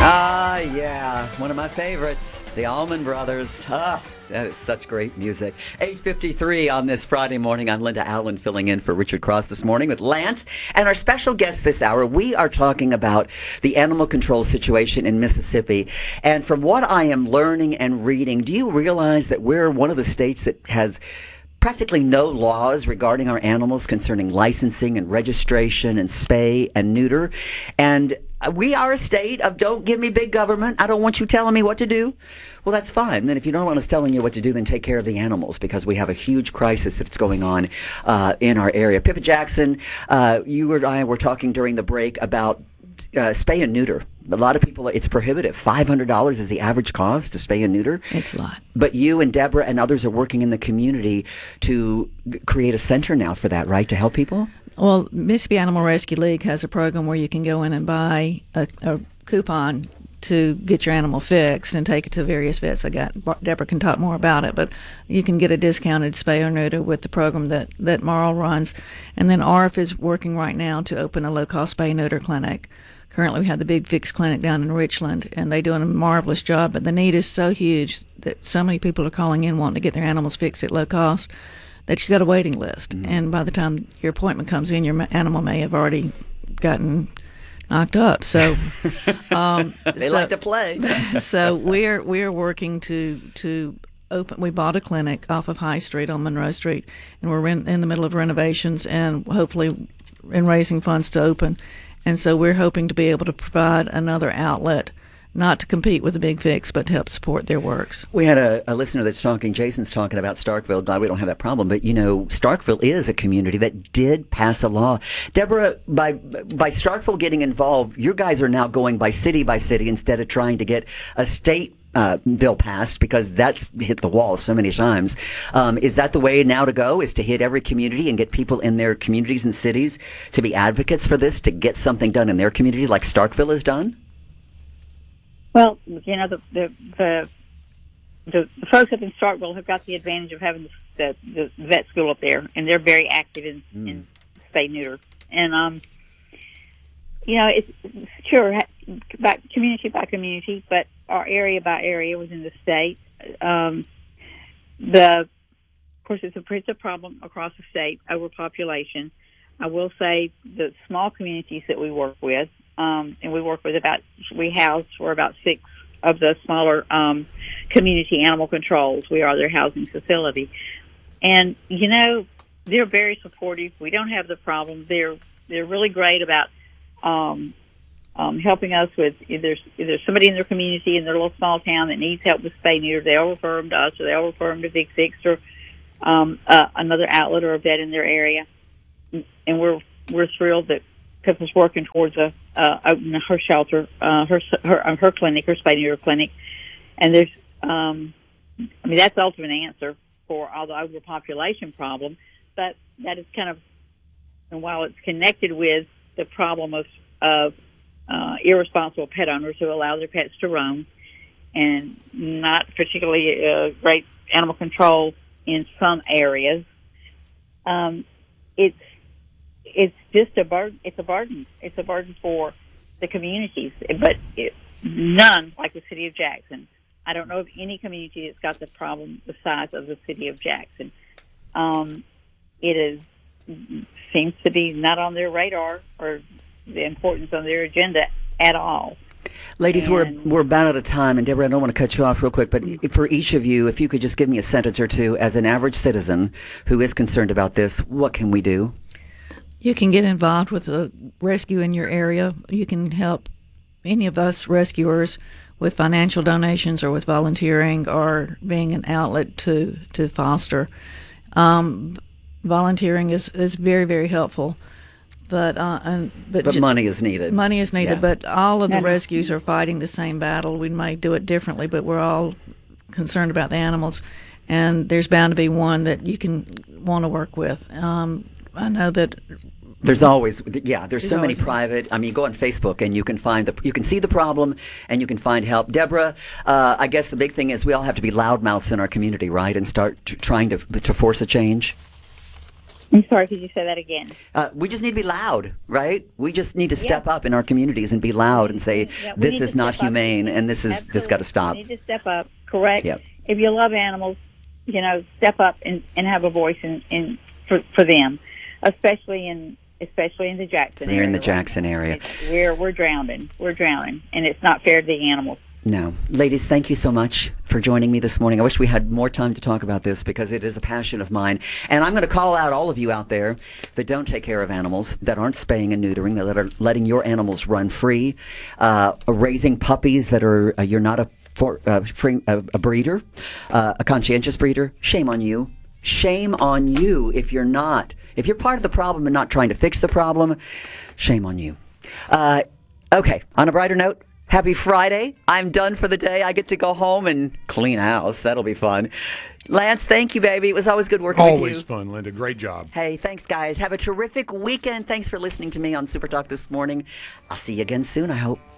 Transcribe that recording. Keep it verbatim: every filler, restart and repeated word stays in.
Ah, yeah, one of my favorites, the Allman Brothers. Ah, that is such great music. eight fifty-three on this Friday morning. I'm Linda Allen filling in for Richard Cross this morning with Lance. And our special guest this hour, we are talking about the animal control situation in Mississippi. And from what I am learning and reading, do you realize that we're one of the states that has practically no laws regarding our animals concerning licensing and registration and spay and neuter? And we are a state of don't give me big government. I don't want you telling me what to do. Well, that's fine. Then if you don't want us telling you what to do, then take care of the animals, because we have a huge crisis that's going on uh, in our area. Pippa Jackson, uh, you and I were talking during the break about uh, spay and neuter. A lot of people, it's prohibitive. five hundred dollars is the average cost to spay and neuter. It's a lot. But you and Deborah and others are working in the community to g- create a center now for that, right, to help people? Well, Mississippi Animal Rescue League has a program where you can go in and buy a, a coupon to get your animal fixed and take it to various vets. I got Deborah can talk more about it, but you can get a discounted spay or neuter with the program that that Marl runs. And then A R F is working right now to open a low-cost spay neuter clinic. Currently, we have the Big Fix Clinic down in Richland, and they're doing a marvelous job. But the need is so huge that so many people are calling in wanting to get their animals fixed at low cost that you got a waiting list. Mm-hmm. And by the time your appointment comes in, your animal may have already gotten knocked up. So um, they so, like to play. So we're we're working to to open. We bought a clinic off of High Street on Monroe Street, and we're in, in the middle of renovations and hopefully in raising funds to open. And so we're hoping to be able to provide another outlet, not to compete with the Big Fix, but to help support their works. We had a, a listener that's talking, Jason's talking about Starkville. Glad we don't have that problem. But, you know, Starkville is a community that did pass a law. Deborah, by by Starkville getting involved, you guys are now going by city by city instead of trying to get a state uh, bill passed, because that's hit the wall so many times. Um, is that the way now to go, is to hit every community and get people in their communities and cities to be advocates for this, to get something done in their community like Starkville has done? Well, you know, the the the, the, the folks up in Starkville have got the advantage of having the, the, the vet school up there, and they're very active in, mm. in spay neuter. And um, you know, it's sure by community by community, but our area by area within the state. Um, the of course, it's a it's a problem across the state, overpopulation. I will say the small communities that we work with. Um, and we work with about, we house for about six of the smaller um, community animal controls. We are their housing facility. And, you know, they're very supportive. We don't have the problem. They're they're really great about um, um, helping us with, if there's, if there's somebody in their community in their little small town that needs help with spay neuter, they'll refer them to us, or they'll refer them to Big Fix or um, uh, another outlet or a vet in their area. And we're we're thrilled that Pippa's working towards a uh, opening her shelter, uh, her her her clinic, her spay neuter clinic, and there's, um, I mean, that's the ultimate answer for all the overpopulation problem. But that is kind of, and while it's connected with the problem of of uh, irresponsible pet owners who allow their pets to roam, and not particularly uh, great animal control in some areas, um, it's. It's just a burden. It's a burden. It's a burden for the communities, but it, none like the city of Jackson. I don't know of any community that's got the problem the size of the city of Jackson. Um, it is seems to be not on their radar or the importance on their agenda at all. Ladies, and, we're we're about out of time, and Deborah, I don't want to cut you off real quick, but for each of you, if you could just give me a sentence or two as an average citizen who is concerned about this, what can we do? You can get involved with a rescue in your area. You can help any of us rescuers with financial donations or with volunteering or being an outlet to, to foster. Um, volunteering is, is very, very helpful. But uh, and, but, but j- money is needed. Money is needed, yeah. But all of the rescues are fighting the same battle. We may do it differently, but we're all concerned about the animals. And there's bound to be one that you can want to work with. Um, I know that there's always, yeah, there's, there's so many private, I mean, go on Facebook and you can find the, you can see the problem and you can find help. Deborah, uh, I guess the big thing is we all have to be loudmouths in our community, right? And start t- trying to to force a change. I'm sorry, could you say that again? Uh, we just need to be loud, right? We just need to step Yeah. up in our communities and be loud and say, Yeah, we this need is to not step up. humane and this is this got to Absolutely. stop. We need to step up, correct? Yep. If you love animals, you know, step up and, and have a voice in, in for, for them, especially in especially in the Jackson They're area. in the right Jackson now. area. It's, we're we're drowning. We're drowning, and it's not fair to the animals. No. Ladies, thank you so much for joining me this morning. I wish we had more time to talk about this because it is a passion of mine. And I'm going to call out all of you out there that don't take care of animals, that aren't spaying and neutering, that are letting your animals run free, uh, raising puppies that are, uh, you're not a, for, uh, free, uh, a breeder, uh, a conscientious breeder. Shame on you. Shame on you if you're not. If you're part of the problem and not trying to fix the problem, shame on you. Uh, okay, on a brighter note, happy Friday. I'm done for the day. I get to go home and clean house. That'll be fun. Lance, thank you, baby. It was always good working with you. Always fun, Linda. Great job. Hey, thanks, guys. Have a terrific weekend. Thanks for listening to me on Super Talk this morning. I'll see you again soon, I hope.